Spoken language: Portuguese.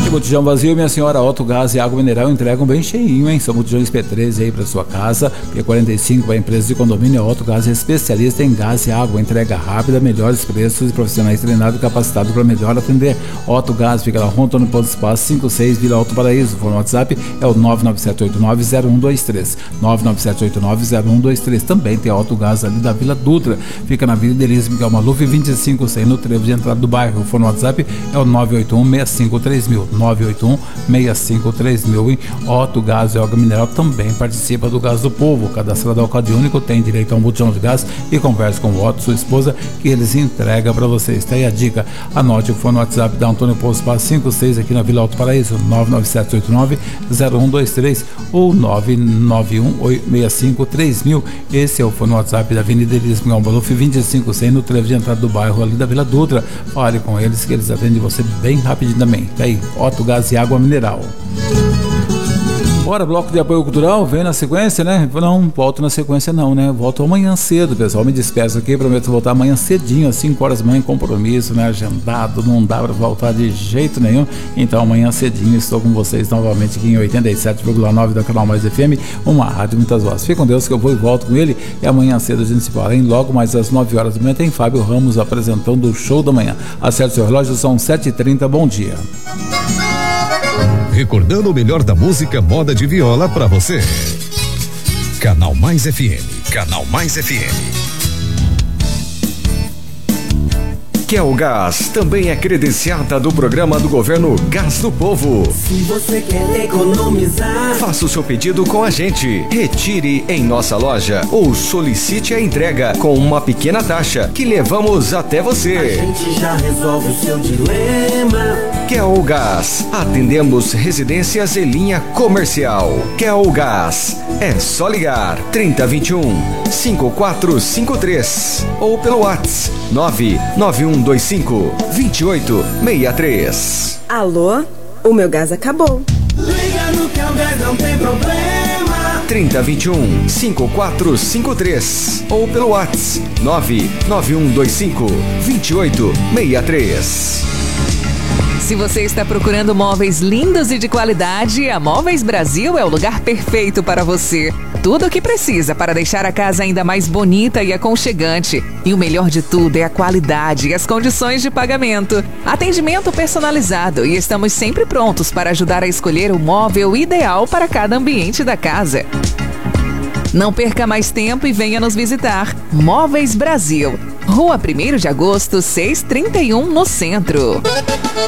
Botijão vazio, minha senhora. Otto Gás e Água Mineral entregam bem cheinho, hein? São botijões P13 aí para sua casa, P45 para empresas de condomínio. Otto Gás é especialista em gás e água, entrega rápida, melhores preços e profissionais treinados e capacitados para melhor atender. Otto Gás fica na Rua Antônio Ponto Espaço 56, Vila Alto Paraíso. O WhatsApp é o 997890123, 997890123. Também tem a Otto Gás ali da Vila Dutra, fica na Vila Delícia, que é uma Lufe 25, no trevo de entrada do bairro. O WhatsApp é o 981-653000, 981-653000. Otto Gás e Água Mineral também participa do Gás do Povo. Cadastrado ao Cade Único, tem direito a um botijão de gás e converse com o Otto, sua esposa, que eles entregam para vocês. Tá aí a dica. Anote o fone WhatsApp da Antônio Pouso Espaço 56 aqui na Vila Alto Paraíso, 997890123 ou 991-653000. Esse é o fone WhatsApp da Avenida Elis Maluf 25, no trevo de entrada do bairro ali da Vila Dutra. Fale com eles que eles atendem você bem rapidinho também. Tá aí, Otto Gás e Água Mineral. Bora, bloco de apoio cultural, vem na sequência, né? Não, volto na sequência não, né? Volto amanhã cedo, pessoal. Me despeço aqui, prometo voltar amanhã cedinho, às 5 horas da manhã, compromisso, né? Agendado, não dá pra voltar de jeito nenhum. Então amanhã cedinho estou com vocês novamente aqui em 87,9 da Canal Mais FM, uma rádio muitas vozes. Fique com Deus que eu vou e volto com ele e amanhã cedo a gente se fala, hein? Logo mais às 9 horas da manhã tem Fábio Ramos apresentando o show da manhã. Acerte seu relógio, são 7h30, bom dia. Recordando o melhor da música moda de viola pra você. Canal Mais FM. Canal Mais FM. Kelgás também é credenciada do programa do governo Gás do Povo. Se você quer economizar, faça o seu pedido com a gente. Retire em nossa loja ou solicite a entrega com uma pequena taxa que levamos até você. A gente já resolve o seu dilema. Kelgás, atendemos residências e linha comercial. Kelgás, é só ligar 3021-5453 ou pelo WhatsApp 99125-2863. Alô? O meu gás acabou. Liga no Kelgás, não tem problema. 3021-5453 ou pelo WhatsApp 99125-2863. Se você está procurando móveis lindos e de qualidade, a Móveis Brasil é o lugar perfeito para você. Tudo o que precisa para deixar a casa ainda mais bonita e aconchegante. E o melhor de tudo é a qualidade e as condições de pagamento. Atendimento personalizado e estamos sempre prontos para ajudar a escolher o móvel ideal para cada ambiente da casa. Não perca mais tempo e venha nos visitar. Móveis Brasil, Rua 1º de Agosto, 631, no centro.